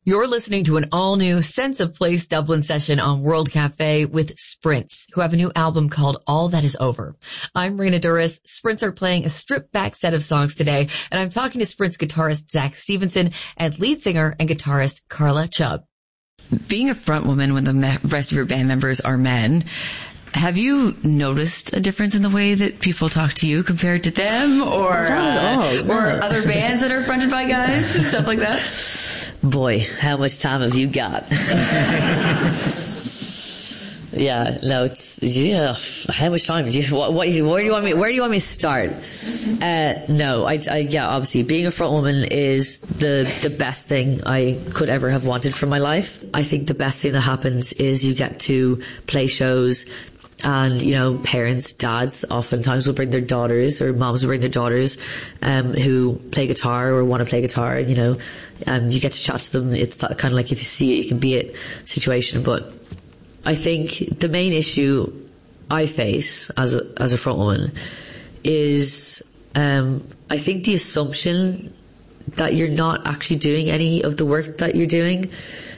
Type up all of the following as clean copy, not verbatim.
You're listening to an all-new Sense of Place Dublin session on World Cafe with Sprints, who have a new album called All That Is Over. I'm Rena Duras. Sprints are playing a stripped-back set of songs today, and I'm talking to Sprints guitarist Zach Stevenson and lead singer and guitarist Carla Chubb. Being a front woman when the rest of your band members are men, have you noticed a difference in the way that people talk to you compared to them, or other bands that are fronted by guys, stuff like that? Boy, how much time have you got? How much time do you? Where do you want me? Where do you want me to start? Obviously, being a front woman is the best thing I could ever have wanted from my life. I think the best thing that happens is you get to play shows. And, parents, dads oftentimes will bring their daughters, or moms will bring their daughters, who play guitar or want to play guitar. You get to chat to them. It's that kind of like if you see it, you can be it situation. But I think the main issue I face as a front woman is, I think the assumption that you're not actually doing any of the work that you're doing,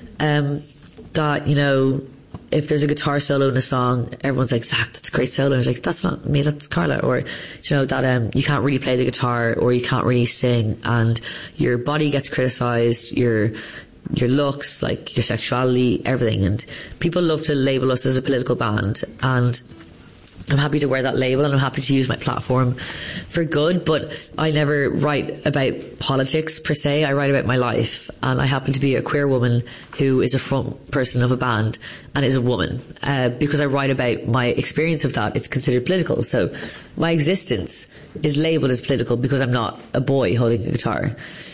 if there's a guitar solo in a song, everyone's like, Zach, that's a great solo. I was like, that's not me, that's Carla. Or, that you can't really play the guitar, or you can't really sing, and your body gets criticized, your looks, like your sexuality, everything. And people love to label us as a political band, and I'm happy to wear that label, and I'm happy to use my platform for good, but I never write about politics per se. I write about my life, and I happen to be a queer woman who is a front person of a band and is a woman. Because I write about my experience of that, it's considered political. So my existence is labelled as political because I'm not a boy holding a guitar.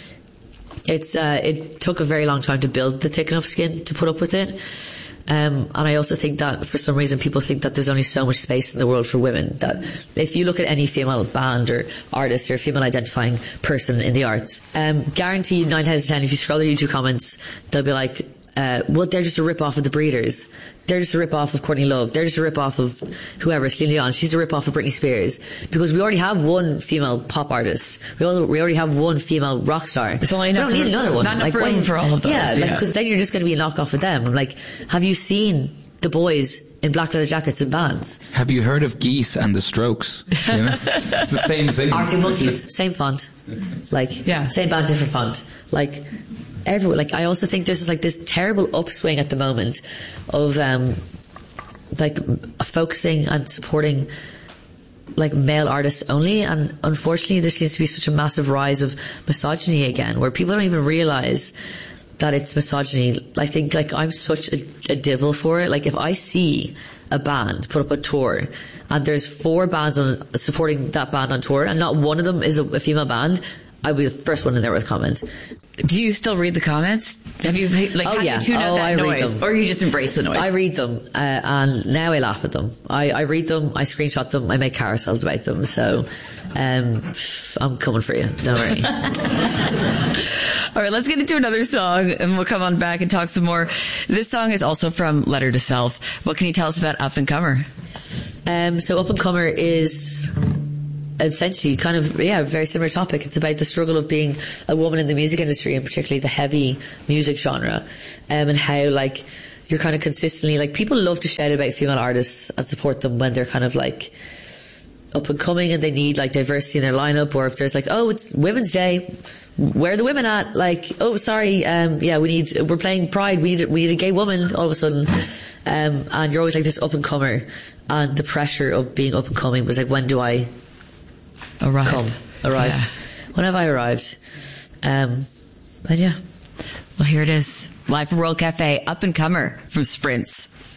It took a very long time to build the thick enough skin to put up with it. And I also think that for some reason people think that there's only so much space in the world for women, that if you look at any female band or artist or female identifying person in the arts, guaranteed 9 out of 10, if you scroll their YouTube comments, they'll be like, well, they're just a rip-off of the Breeders. They're just a rip-off of Courtney Love. They're just a rip-off of whoever, Celine Dion. She's a rip-off of Britney Spears. Because we already have one female pop artist. We already have one female rock star. It's only enough. We don't need another one. Not enough room for all of those. Yeah, because then you're just going to be a knockoff of them. I'm like, have you seen the boys in black leather jackets in bands? Have you heard of Geese and the Strokes? It's the same thing. Arctic Monkeys, same font. Same band, different font. Everyone, I also think there's this terrible upswing at the moment of focusing and supporting male artists only, and unfortunately there seems to be such a massive rise of misogyny again, where people don't even realize that it's misogyny. I think I'm such a devil for it. If I see a band put up a tour and there's 4 bands supporting that band on tour and not one of them is a female band, I'll be the first one in there with a comment. Do you still read the comments? Have you, you tune out that noise? Or you just embrace the noise? I read them, and now I laugh at them. I read them, I screenshot them, I make carousels about them, so, I'm coming for you, don't worry. All right, let's get into another song, and we'll come on back and talk some more. This song is also from Letter to Self. What can you tell us about Up and Comer? So Up and Comer is essentially a very similar topic. It's about the struggle of being a woman in the music industry, and particularly the heavy music genre, and how you're consistently people love to shout about female artists and support them when they're up and coming and they need diversity in their lineup, or if there's it's Women's Day, where are the women at? We're playing Pride, we need a gay woman all of a sudden, and you're always this up and comer, and the pressure of being up and coming was when do I arrive? Yeah. When have I arrived? Well, here it is, live from World Cafe, Up and Comer from Sprints.